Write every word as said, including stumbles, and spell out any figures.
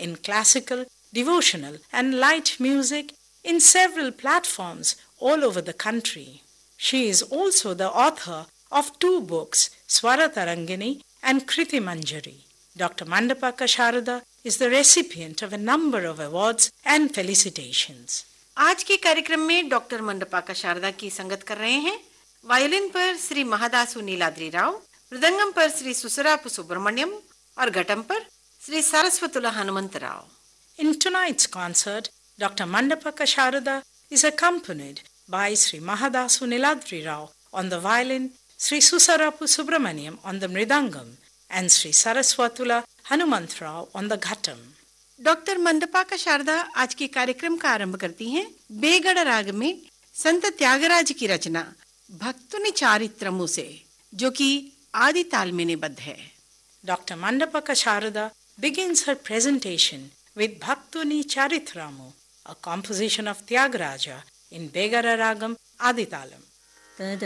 in classical, devotional and light music in several platforms all over the country. She is also the author of two books, Swara Tarangini and Kriti Manjari. Doctor Mandapaka Sharada is the recipient of a number of awards and felicitations. आज के कार्यक्रम में doctor मंडपाका Sharda की संगत कर रहे हैं। Violin पर श्री महादासु नीलाद्री राव, मृदंगम पर श्री सुसरापु सुब्रमण्यम और घटम पर Shri सारस्वतुला Hanumant Rao. In tonight's concert, Doctor Mandapaka Sharada is accompanied by Sri Mahadasu Niladri Rao on the violin, Sri Susarapu Subramaniam on the mridangam, and Sri Saraswatula Hanumant Rao on the ghatam. Doctor मंडपाका Sharda आज के कार्यक्रम का आरंभ करती हैं बेगड़ राग में संत त्यागराज की रचना भक्तुनि चारित्रमु से, जो कि आदि ताल में निबद्ध है. Doctor Mandapaka Sharada begins her presentation with Bhaktuni Charitramu, a composition of Tyagaraja in Begara Ragam Aditalam.